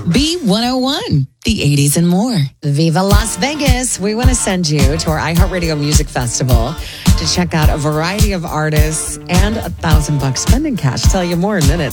B101, the 80s and more. Viva Las Vegas. We want to send you to our iHeartRadio Music Festival to check out a variety of artists and $1,000 spending cash. Tell you more in minutes.